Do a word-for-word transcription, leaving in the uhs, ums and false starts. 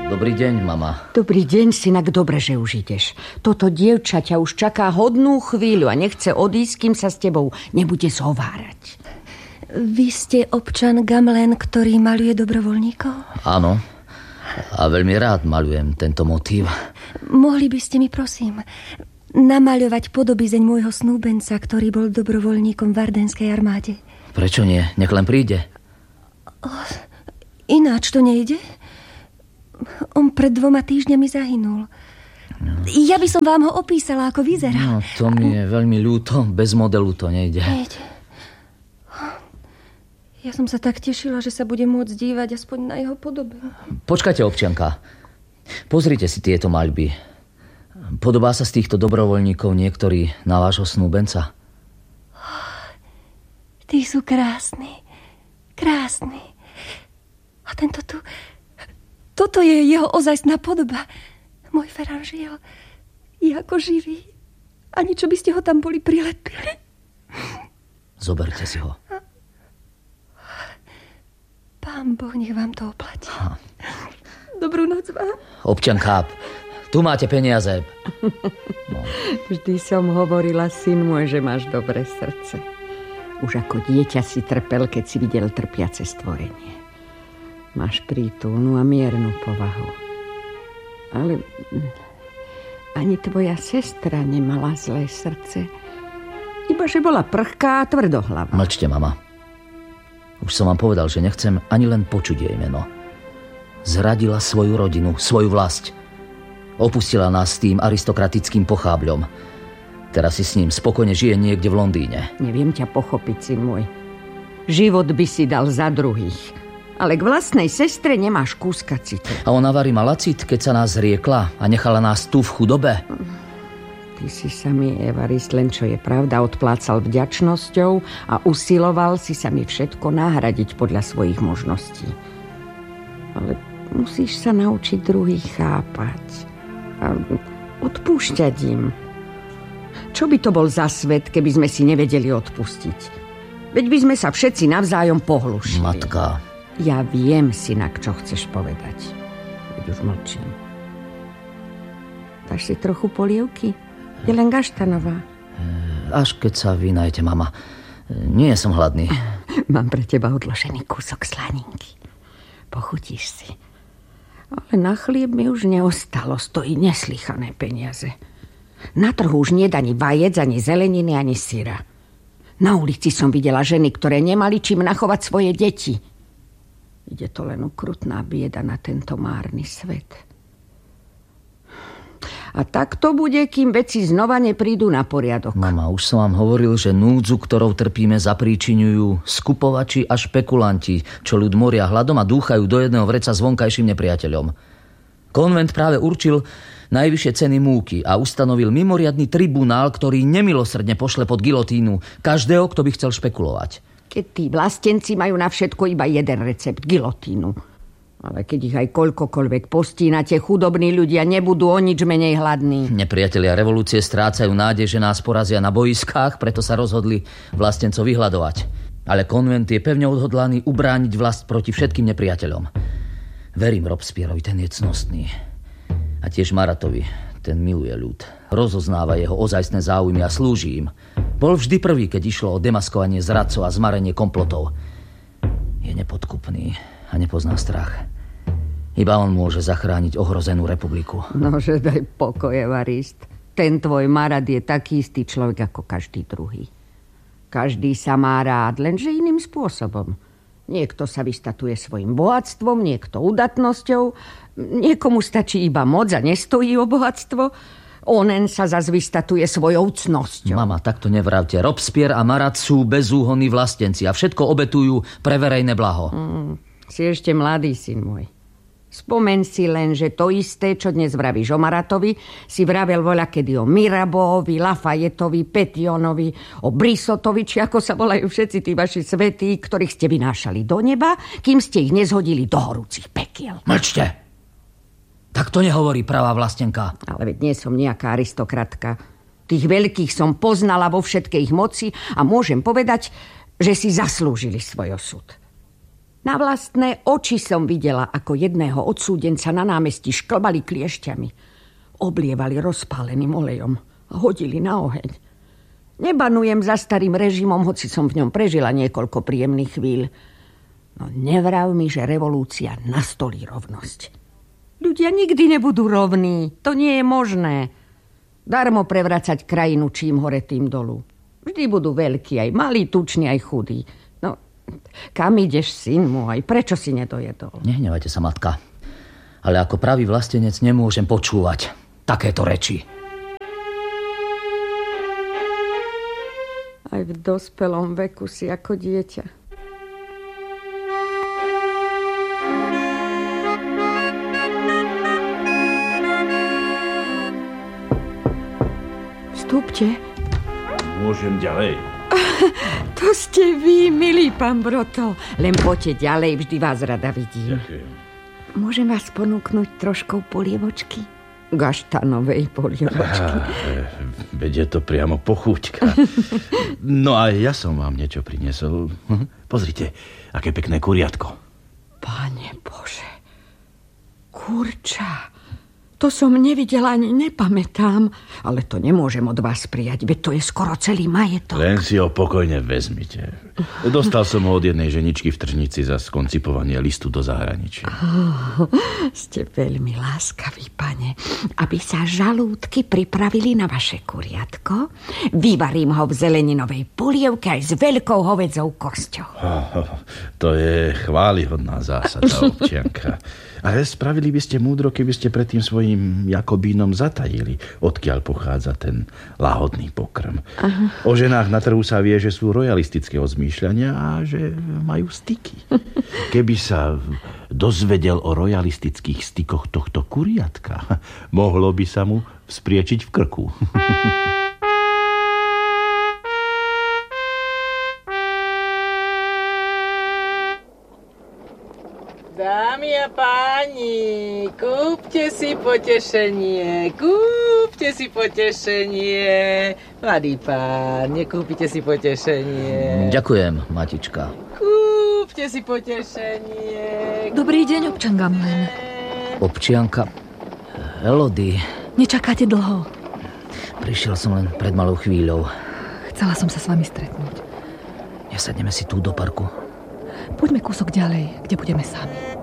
Dobrý deň, mama. Dobrý deň, synak, dobre, že už ideš. Toto dievča ťa už čaká hodnú chvíľu a nechce odísť, kým sa s tebou nebude zhovárať. Vy ste občan Gamlen, ktorý maľuje dobrovoľníkov? Áno. A veľmi rád maľujem tento motív. Mohli by ste mi, prosím, namaľovať podobizeň môjho snúbenca, ktorý bol dobrovoľníkom v ardenskej armáde? Prečo nie? Nech len príde. Oh, ináč to nejde? On pred dvoma týždňami zahynul. No. Ja by som vám ho opísala, ako vyzerá. No, to mi je veľmi ľúto. Bez modelu to nejde. Nejde. Ja som sa tak tešila, že sa budem môcť dívať aspoň na jeho podobu. Počkajte, občianka. Pozrite si tieto maľby. Podobá sa z týchto dobrovoľníkov niektorý na vášho snúbenca? Oh, tí sú krásni. Krásni. A tento tu... Toto je jeho ozajstná podoba. Môj Ferran žil. Je ako živý. Ani čo by ste ho tam boli prilepili. Zoberte si ho. Pán Boh, nech vám to oplatí. Ha. Dobrú noc vám. Občianka, tu máte peniaze. No. Vždy som hovorila, syn môj, že máš dobré srdce. Už ako dieťa si trpel, keď si videl trpiace stvorenie. Máš prítulnú a miernu povahu. Ale ani tvoja sestra nemala zlé srdce. Iba, že bola prchká a tvrdohlava. Mlčte, mama. Už som vám povedal, že nechcem ani len počuť jej meno. Zradila svoju rodinu, svoju vlast. Opustila nás s tým aristokratickým pochábľom. Teraz si s ním spokojne žije niekde v Londýne. Neviem ťa pochopiť, syn môj. Život by si dal za druhých. Ale k vlastnej sestre nemáš kúska citu. A ona varí mala cit, keď sa nás zriekla a nechala nás tu v chudobe? Ty si sa mi, Evarist, len čo je pravda, odplácal vďačnosťou a usiloval si sa mi všetko nahradiť podľa svojich možností. Ale musíš sa naučiť druhých chápať a odpúšťať im. Čo by to bol za svet, keby sme si nevedeli odpustiť? Veď by sme sa všetci navzájom pohlušili. Matka... Ja viem, synak, čo chceš povedať. Veď už mlčím. Dáš si trochu polievky? Je len gaštanová. Až keď sa vynajete, mama. Nie som hladný. Mám pre teba odložený kúsok slaninky. Pochutíš si. Ale na chlieb mi už neostalo. Stojí neslychané peniaze. Na trhu už nie ani vajec, ani zeleniny, ani syra. Na ulici som videla ženy, ktoré nemali čím nachovať svoje deti. Ide to len ukrutná bieda na tento márny svet. A tak to bude, kým veci znova neprídu na poriadok. Mama, už som vám hovoril, že núdzu, ktorou trpíme, zapríčiňujú skupovači a špekulanti, čo ľud moria hladom a dúchajú do jedného vreca s vonkajším nepriateľom. Konvent práve určil najvyššie ceny múky a ustanovil mimoriadny tribunál, ktorý nemilosrdne pošle pod gilotínu každého, kto by chcel špekulovať. Keď tí vlastenci majú na všetko iba jeden recept, gilotínu. Ale keď ich aj koľkokoľvek postínate, chudobní ľudia nebudú o nič menej hladní. Nepriatelia revolúcie strácajú nádej, že nás porazia na boiskách, preto sa rozhodli vlastencov vyhľadovať. Ale konvent je pevne odhodlaný ubrániť vlast proti všetkým nepriateľom. Verím Robespierrovi, ten je cnostný. A tiež Maratovi, ten miluje ľud. Rozoznáva jeho ozajstné záujmy a slúži im. Bol vždy prvý, keď išlo o demaskovanie zradcov a zmarenie komplotov. Je nepodkupný a nepozná strach. Iba on môže zachrániť ohrozenú republiku. Nože daj pokoj, Evarist. Ten tvoj Marat je taký istý človek ako každý druhý. Každý sa má rád, lenže iným spôsobom. Niekto sa vystatuje svojim bohatstvom, niekto udatnosťou, niekomu stačí iba moc a nestojí o bohatstvo. Onen sa zas vystatuje svojou cnosťou. Mama, takto nevravte. Robespierre a Marat sú bezúhonní vlastenci a všetko obetujú pre verejné blaho. Mm, si ešte mladý, syn môj. Spomeň si len, že to isté, čo dnes vravíš o Maratovi, si vravel voľakedy o Mirabeauovi, Lafayettovi, Petionovi, o Brissotovi, či ako sa volajú všetci tí vaši svätí, ktorých ste vynášali do neba, kým ste ich nezhodili do horúcich pekiel. Mlčte! Tak to nehovorí pravá vlastenka. Ale veď nie som nejaká aristokratka. Tých veľkých som poznala vo všetkej ich moci a môžem povedať, že si zaslúžili svoj osud. Na vlastné oči som videla, ako jedného odsúdenca na námestí šklbali kliešťami. Oblievali rozpáleným olejom a hodili na oheň. Nebanujem za starým režimom, hoci som v ňom prežila niekoľko príjemných chvíľ. No nevrav mi, že revolúcia nastolí rovnosť. Ľudia nikdy nebudú rovní. To nie je možné. Darmo prevracať krajinu čím hore, tým dolu. Vždy budú veľkí, aj malí, tuční, aj chudí. No, kam ideš, syn môj? Prečo si nedojedol? Nehnevajte sa, matka. Ale ako pravý vlastenec nemôžem počúvať takéto reči. Aj v dospelom veku si ako dieťa. Vstúpte. Môžem ďalej. To ste vy, milý pán Broto. Len poďte ďalej, vždy vás rada vidím. Ďakujem. Môžem vás ponúknuť troškou polievočky? Gaštanovej polievočky. Veď je to priamo pochúťka. No a ja som vám niečo priniesol. Pozrite, aké pekné kuriatko. Pane Bože, kurča. To som nevidela ani nepamätám, ale to nemôžem od vás prijať, veď to je skoro celý majetok. Len si ho pokojne vezmite. Dostal som ho od jednej ženičky v tržnici za skoncipovanie listu do zahraničia. Oh, ste veľmi láskaví, pane. Aby sa žalúdky pripravili na vaše kuriatko, vyvarím ho v zeleninovej polievke aj s veľkou hovedzou kosťou. Oh, to je chválihodná zásada, občianka. Ale spravili by ste múdro, keby ste pred tým svojím Jakobínom zatajili, odkiaľ pochádza ten lahodný pokrm. Aha. O ženách na trhu sa vie, že sú rojalistického zmýšľania a že majú styky. Keby sa dozvedel o rojalistických stykoch tohto kuriatka, mohlo by sa mu vzpriečiť v krku. Dámy a páni, kúpte si potešenie, kúpte si potešenie. Mladý pán, nekúpite si potešenie. Ďakujem, matička. Kúpte si potešenie. Dobrý deň, občanka Mlen. Občianka Elodie. Nečakáte dlho. Prišiel som len pred malou chvíľou. Chcela som sa s vami stretnúť. Nesadneme si tu do parku. Poďme kúsok ďalej, kde budeme sami.